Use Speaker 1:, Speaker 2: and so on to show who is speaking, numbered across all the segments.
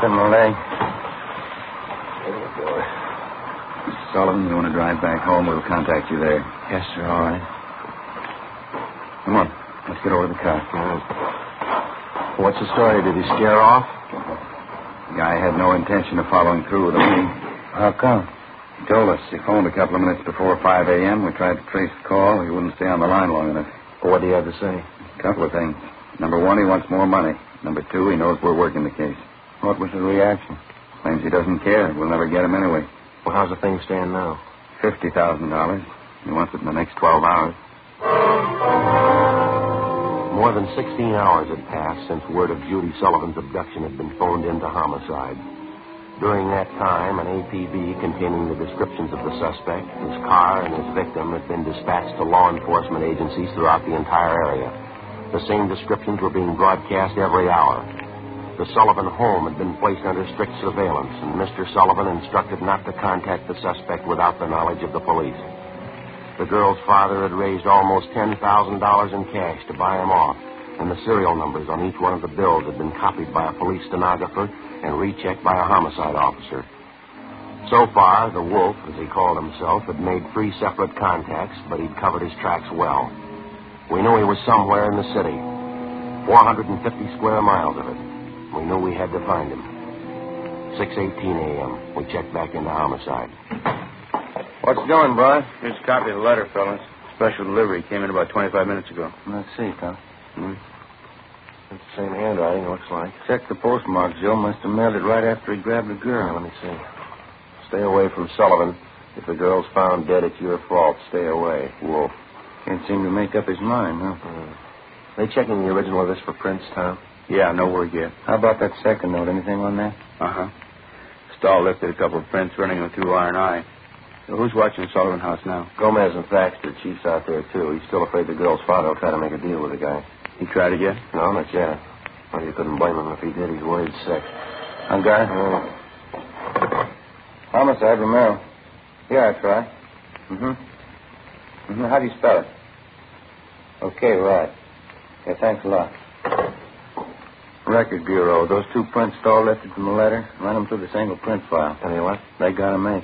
Speaker 1: in the leg.
Speaker 2: Oh, boy. Mr. Sullivan, you want to drive back home? We'll contact you there.
Speaker 1: Yes, sir, all right.
Speaker 2: Come on. Let's get over to the car.
Speaker 1: What's the story? Did he scare off?
Speaker 2: The guy had no intention of following through with the meeting.
Speaker 1: How come?
Speaker 2: He told us he phoned a couple of minutes before 5 a.m. We tried to trace the call. He wouldn't stay on the line long enough.
Speaker 1: What do you have to say?
Speaker 2: A couple of things. Number one, he wants more money. Number two, he knows we're working the case.
Speaker 1: What was the reaction?
Speaker 2: Claims he doesn't care. We'll never get him anyway.
Speaker 1: Well, how's the thing stand now?
Speaker 2: $50,000. He wants it in the next 12 hours.
Speaker 3: More than 16 hours had passed since word of Judy Sullivan's abduction had been phoned into homicide. During that time, an APB containing the descriptions of the suspect, his car, and his victim had been dispatched to law enforcement agencies throughout the entire area. The same descriptions were being broadcast every hour. The Sullivan home had been placed under strict surveillance, and Mr. Sullivan instructed not to contact the suspect without the knowledge of the police. The girl's father had raised almost $10,000 in cash to buy him off, and the serial numbers on each one of the bills had been copied by a police stenographer and rechecked by a homicide officer. So far, the Wolf, as he called himself, had made 3 separate contacts, but he'd covered his tracks well. We knew he was somewhere in the city, 450 square miles of it. We knew we had to find him. 6:18 a.m. We checked back into homicide.
Speaker 1: What's doing, Brian?
Speaker 4: Here's a copy of the letter, fellas. Special delivery. Came in about 25 minutes ago.
Speaker 1: Let's see, Tom.
Speaker 3: It's the same handwriting, looks like.
Speaker 1: Check the postmark. Joe must have mailed it right after he grabbed the girl.
Speaker 3: Let me see. Stay away from Sullivan. If the girl's found dead, it's your fault. Stay away. Wolf.
Speaker 1: Can't seem to make up his mind, huh?
Speaker 3: They checking the original of this for prints, Tom?
Speaker 4: Yeah, no word yet.
Speaker 1: How about that second note? Anything on that?
Speaker 4: Uh-huh. Stahl lifted a couple of prints, running them through R&I. So who's watching the Sullivan house now?
Speaker 3: Gomez and Thaxter. Chief's out there, too. He's still afraid the girl's father will try to make a deal with the guy.
Speaker 4: He tried it yet?
Speaker 3: No, not yet. Well, you couldn't blame him if he did. He's worried sick.
Speaker 1: On guard? Homicide, Romero. Yeah, that's right. How do you spell it? Okay, right. Yeah, thanks a lot. Record Bureau. Those 2 prints Stahl lifted from the letter, run them through the single print file.
Speaker 3: Tell you what?
Speaker 1: They gotta make.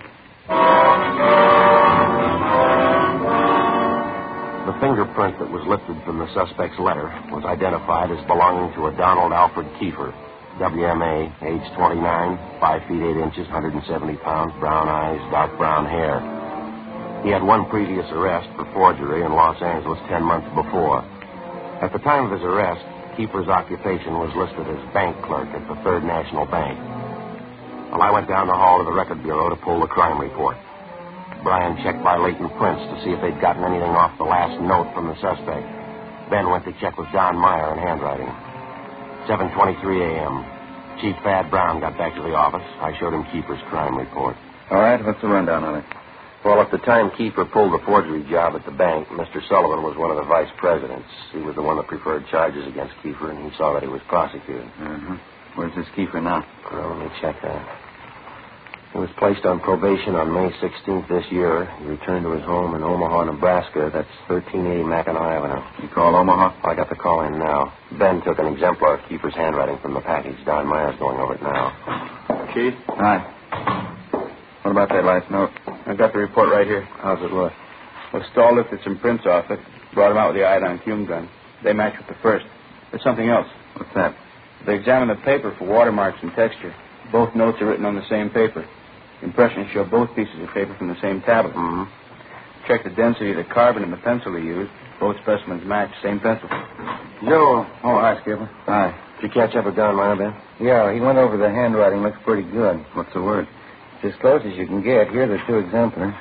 Speaker 3: The fingerprint that was lifted from the suspect's letter was identified as belonging to a Donald Alfred Kiefer, WMA, age 29, 5 feet 8 inches, 170 pounds, brown eyes, dark brown hair. He had one previous arrest for forgery in Los Angeles 10 months before. At the time of his arrest, Kiefer's occupation was listed as bank clerk at the Third National Bank. Well, I went down the hall to the Record Bureau to pull the crime report. Brian checked by latent prints to see if they'd gotten anything off the last note from the suspect. Ben went to check with John Meyer in handwriting. 7:23 a.m. Chief Thad Brown got back to the office. I showed him Kiefer's crime report.
Speaker 2: All right, what's the rundown on it?
Speaker 3: Well, at the time Kiefer pulled the forgery job at the bank, Mr. Sullivan was one of the vice presidents. He was the one that preferred charges against Kiefer, and he saw that he was prosecuted.
Speaker 2: Where's this Kiefer now?
Speaker 3: Well, let me check that. He was placed on probation on May 16th this year. He returned to his home in Omaha, Nebraska. That's 1380 Mackinac Avenue.
Speaker 2: You call Omaha?
Speaker 3: I got the call in now. Ben took an exemplar of Kiefer's handwriting from the package. Don Meyer's going over it now.
Speaker 4: Chief?
Speaker 2: Hi. What about that last note?
Speaker 4: I got the report right here.
Speaker 2: How's it look?
Speaker 4: Well, Stahl lifted some prints off it, brought them out with the iodine fume gun. They match with the first. There's something else.
Speaker 2: What's that?
Speaker 4: They examined the paper for watermarks and texture. Both notes are written on the same paper. Impressions show both pieces of paper from the same tablet. Check the density of the carbon in the pencil he used. Both specimens match, same pencil.
Speaker 1: Joe. Oh, hi, Skipper.
Speaker 2: Hi.
Speaker 3: Did you catch up with Don Meyer, Ben?
Speaker 1: Yeah, he went over the handwriting. Looks pretty good.
Speaker 2: What's the word?
Speaker 1: It's as close as you can get. Here are the 2 exemplars.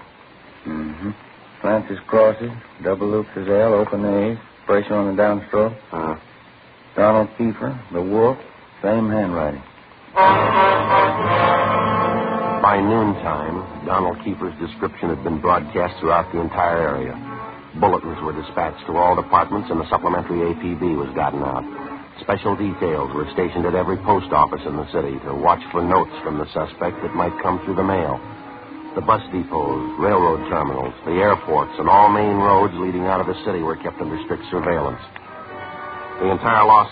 Speaker 1: Francis crosses, double loops as L, open A's, pressure on the downstroke. Donald Kiefer, the Wolf, same handwriting.
Speaker 3: By noontime, Donald Kiefer's description had been broadcast throughout the entire area. Bulletins were dispatched to all departments, and the supplementary APB was gotten out. Special details were stationed at every post office in the city to watch for notes from the suspect that might come through the mail. The bus depots, railroad terminals, the airports, and all main roads leading out of the city were kept under strict surveillance. The entire Los